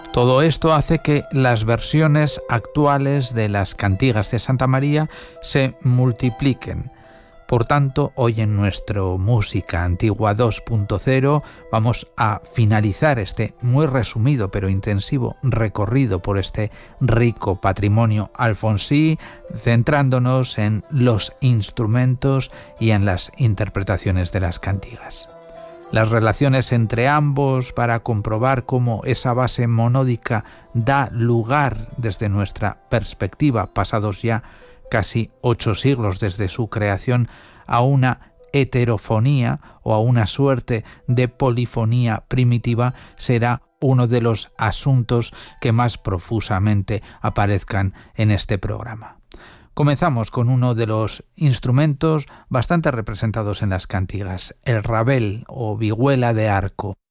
Todo esto hace que las versiones actuales de las cantigas de Santa María se multipliquen. Por tanto, hoy en nuestro Música Antigua 2.0 vamos a finalizar este muy resumido pero intensivo recorrido por este rico patrimonio alfonsí, centrándonos en los instrumentos y en las interpretaciones de las cantigas. Las relaciones entre ambos para comprobar cómo esa base monódica da lugar desde nuestra perspectiva, pasados ya casi 8 siglos desde su creación, a una heterofonía o a una suerte de polifonía primitiva, será uno de los asuntos que más profusamente aparezcan en este programa. Comenzamos con uno de los instrumentos bastante representados en las cantigas, el rabel o vihuela de arco.